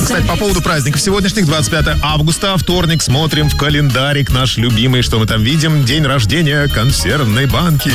Кстати, по поводу праздников сегодняшних, 25 августа, вторник, смотрим в календарик наш любимый, что мы там видим. День рождения консервной банки.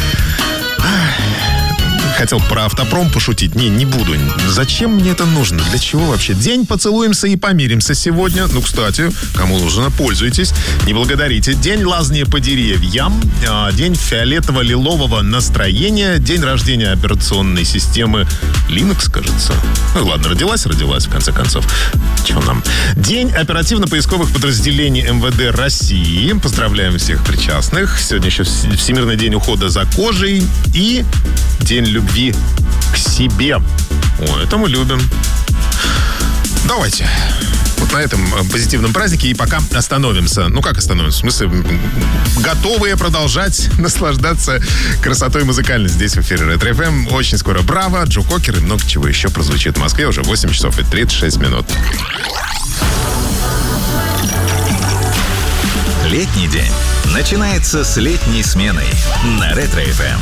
Хотел про автопром пошутить. Не буду. Зачем мне это нужно? Для чего вообще? День поцелуемся и помиримся сегодня. Ну, кстати, кому нужно, пользуйтесь. Не благодарите. День лазания по деревьям. День фиолетово-лилового настроения. День рождения операционной системы Linux, кажется. Ну, ладно, родилась, в конце концов. Чего нам? День оперативно-поисковых подразделений МВД России. Поздравляем всех причастных. Сегодня еще Всемирный день ухода за кожей. И День любви к себе. О, это мы любим. Давайте. Вот на этом позитивном празднике и пока остановимся. Ну, как остановимся? В смысле, готовые продолжать наслаждаться красотой музыкальной здесь в эфире Ретро ФМ. Очень скоро Браво, Джо Кокер и много чего еще прозвучит в Москве. Уже 8 часов и 36 минут. Летний день начинается с летней сменой на Ретро ФМ.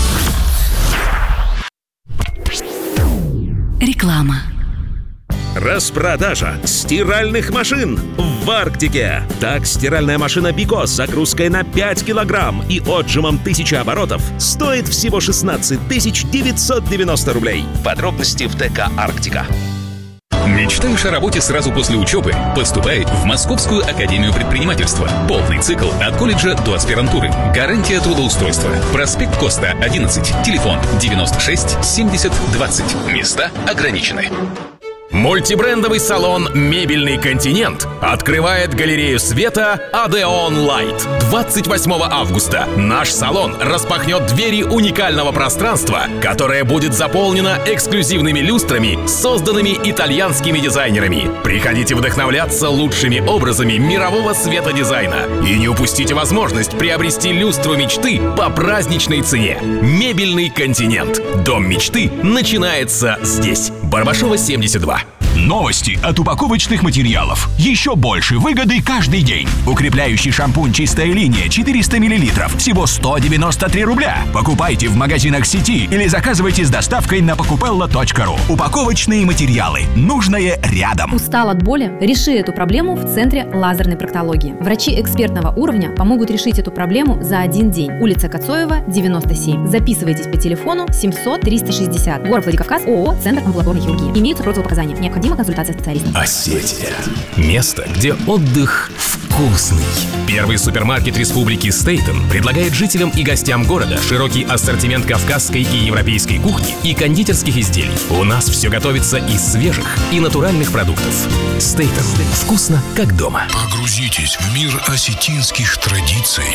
Реклама. Распродажа стиральных машин в Арктике. Так, стиральная машина Бико с загрузкой на 5 килограмм и отжимом 1000 оборотов стоит всего 16 990 рублей. Подробности в ТК «Арктика». Мечтаешь о работе сразу после учебы? Поступай в Московскую академию предпринимательства. Полный цикл от колледжа до аспирантуры. Гарантия трудоустройства. Проспект Коста, 11. Телефон 96 70 20. Места ограничены. Мультибрендовый салон «Мебельный континент» открывает галерею света «Адеон Лайт». 28 августа наш салон распахнет двери уникального пространства, которое будет заполнено эксклюзивными люстрами, созданными итальянскими дизайнерами. Приходите вдохновляться лучшими образами мирового светодизайна и не упустите возможность приобрести люстру мечты по праздничной цене. «Мебельный континент». Дом мечты начинается здесь. Барбашова, 72. Новости от упаковочных материалов. Еще больше выгоды каждый день. Укрепляющий шампунь «Чистая линия» 400 мл. Всего 193 рубля. Покупайте в магазинах сети или заказывайте с доставкой на покупелло.ру. Упаковочные материалы. Нужное рядом. Устал от боли? Реши эту проблему в Центре лазерной проктологии. Врачи экспертного уровня помогут решить эту проблему за один день. Улица Коцоева, 97. Записывайтесь по телефону 700 360. Город Владикавказ, ООО «Центр амбулаторной хирургии». Имеются противопоказания. Необходима консультация специалиста. Осетия. Место, где отдых вкусный. Первый супермаркет Республики Стейтен предлагает жителям и гостям города широкий ассортимент кавказской и европейской кухни и кондитерских изделий. У нас все готовится из свежих и натуральных продуктов. Стейтен. Вкусно, как дома. Погрузитесь в мир осетинских традиций.